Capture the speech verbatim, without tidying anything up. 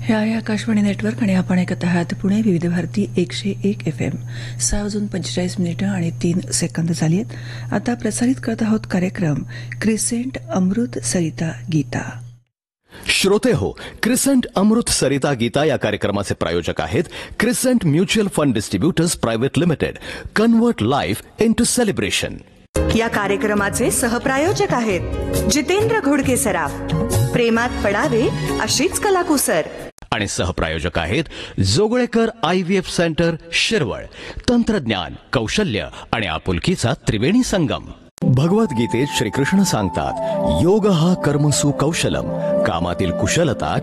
हे आहे आकाशवाणी नेटवर्क आणि आपण ऐकत आहात पुणे विविध भारती एकशे एक एफ एम. सहा वाजून पंचेचाळीस मिनिटं आणि तीन सेकंद झाली आहेत. आता प्रसारित करत आहोत कार्यक्रम क्रिसेंट अमृत सरिता गीता. श्रोते हो, क्रिसेंट अमृत सरिता गीता या कार्यक्रमाचे प्रायोजक आहेत crescent mutual fund distributors private limited. Convert life into celebration. या कार्यक्रमाचे सहप्रायोजक आहेत जितेंद्र घोडके सराफ, प्रेमात पडावे अशीच कलाकुसर. आणि सहप्रायोजक आहेत Joglekar I V F centre Shirwal. तंत्रज्ञान, कौशल्य आणि आपुलकीचा त्रिवेणी संगम. भगवद्गीतेत श्रीकृष्ण सांगतात, योग हा कर्मसु कौशलम. कामातील कुशलता